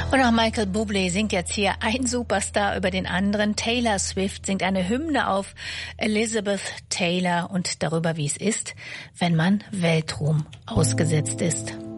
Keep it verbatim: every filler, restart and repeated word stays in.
Und auch Michael Bublé singt jetzt hier ein Superstar über den anderen. Taylor Swift singt eine Hymne auf Elizabeth Taylor und darüber, wie es ist, wenn man Weltruhm ausgesetzt ist.